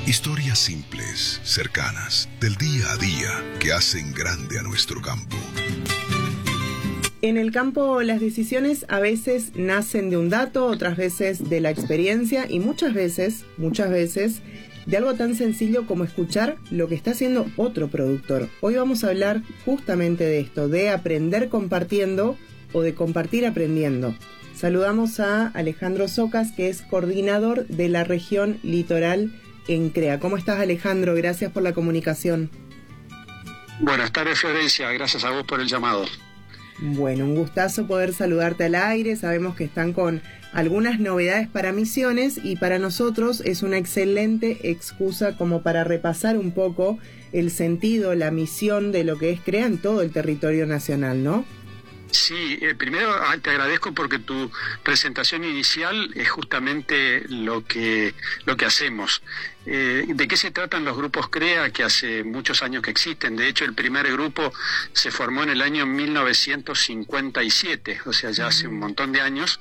Historias simples, cercanas, del día a día, que hacen grande a nuestro campo. En el campo las decisiones a veces nacen de un dato, otras veces de la experiencia y muchas veces, de algo tan sencillo como escuchar lo que está haciendo otro productor. Hoy vamos a hablar justamente de esto, de aprender compartiendo o de compartir aprendiendo. Saludamos a Alejandro Socas, que es coordinador de la región litoral en CREA. ¿Cómo estás, Alejandro? Gracias por la comunicación. Buenas tardes, Florencia. Gracias a vos por el llamado. Bueno, un gustazo poder saludarte al aire. Sabemos que están con algunas novedades para Misiones y para nosotros es una excelente excusa como para repasar un poco el sentido, la misión de lo que es CREA en todo el territorio nacional, ¿no? Sí, primero te agradezco porque tu presentación inicial es justamente lo que hacemos. ¿De qué se tratan los grupos CREA que hace muchos años que existen? De hecho, el primer grupo se formó en el año 1957, o sea, ya hace un montón de años.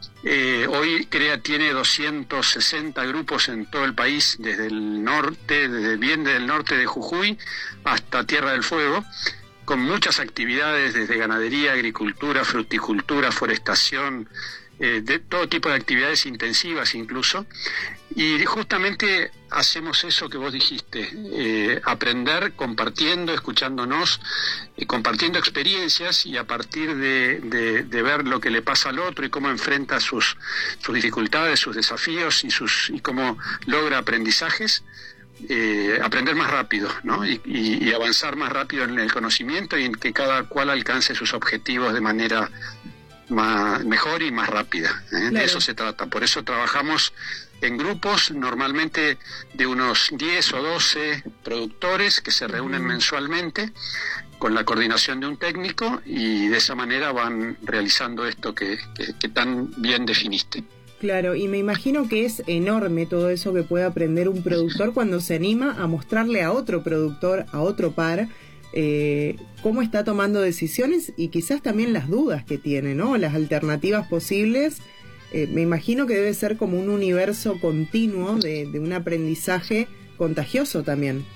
Hoy CREA tiene 260 grupos en todo el país, desde el norte, desde el norte de Jujuy hasta Tierra del Fuego, con muchas actividades desde ganadería, agricultura, fruticultura, forestación, de todo tipo de actividades intensivas incluso. Y justamente hacemos eso que vos dijiste, aprender compartiendo, escuchándonos, compartiendo experiencias y a partir de ver lo que le pasa al otro y cómo enfrenta sus dificultades, sus desafíos y cómo logra aprendizajes. Aprender más rápido, ¿no? Y avanzar más rápido en el conocimiento y en que cada cual alcance sus objetivos de manera mejor y más rápida, ¿eh? Claro. De eso se trata. Por eso trabajamos en grupos, normalmente de unos 10 o 12 productores que se reúnen mensualmente con la coordinación de un técnico y de esa manera van realizando esto que tan bien definiste. Claro, y me imagino que es enorme todo eso que puede aprender un productor cuando se anima a mostrarle a otro productor, a otro par, cómo está tomando decisiones y quizás también las dudas que tiene, ¿no? Las alternativas posibles. Me imagino que debe ser como un universo continuo de un aprendizaje contagioso también.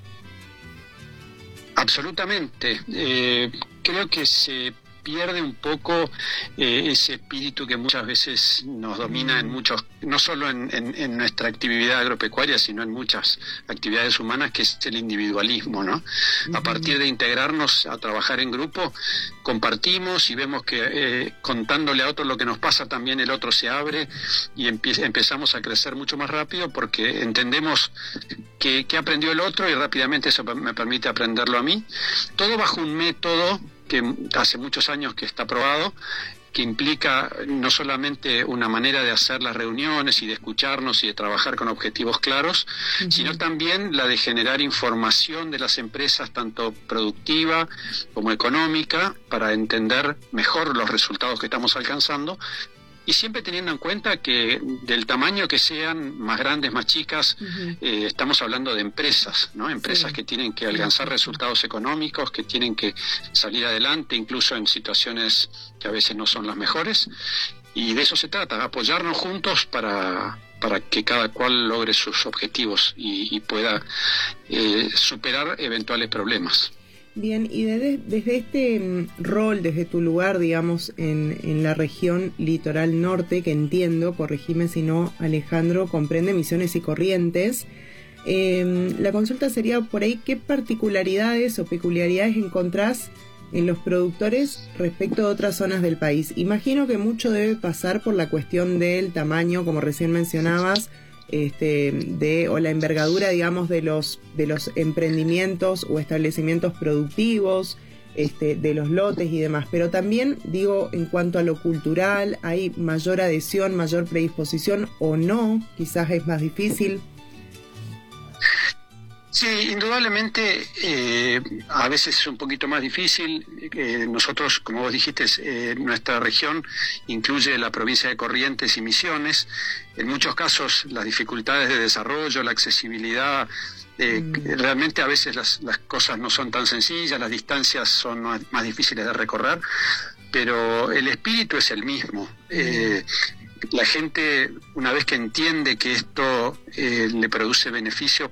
Absolutamente. Creo que se pierde un poco ese espíritu que muchas veces nos domina en muchos, no solo en nuestra actividad agropecuaria, sino en muchas actividades humanas, que es el individualismo, ¿no? A partir de integrarnos a trabajar en grupo, compartimos y vemos que contándole a otro lo que nos pasa, también el otro se abre y empezamos a crecer mucho más rápido porque entendemos que aprendió el otro y rápidamente eso me permite aprenderlo a mí. Todo bajo un método que hace muchos años que está probado, que implica no solamente una manera de hacer las reuniones y de escucharnos y de trabajar con objetivos claros, sino también la de generar información de las empresas, tanto productiva como económica, para entender mejor los resultados que estamos alcanzando. Y siempre teniendo en cuenta que del tamaño que sean, más grandes, más chicas, estamos hablando de empresas, ¿no? Empresas que tienen que alcanzar resultados económicos, que tienen que salir adelante, incluso en situaciones que a veces no son las mejores. Y de eso se trata, apoyarnos juntos para que cada cual logre sus objetivos y pueda superar eventuales problemas. Bien, y desde este rol, desde tu lugar, digamos, en la región litoral norte, que entiendo, corregime si no, Alejandro, comprende Misiones y Corrientes, la consulta sería por ahí, ¿qué particularidades o peculiaridades encontrás en los productores respecto a otras zonas del país? Imagino que mucho debe pasar por la cuestión del tamaño, como recién mencionabas, o la envergadura, digamos, de los emprendimientos o establecimientos productivos, de los lotes y demás, pero también digo, en cuanto a lo cultural, ¿hay mayor adhesión, mayor predisposición o no? Quizás es más difícil. Sí, indudablemente a veces es un poquito más difícil. Nosotros, como vos dijiste, nuestra región incluye la provincia de Corrientes y Misiones. En muchos casos las dificultades de desarrollo, la accesibilidad, realmente a veces las cosas no son tan sencillas, las distancias son más difíciles de recorrer, pero el espíritu es el mismo. La gente, una vez que entiende que esto le produce beneficios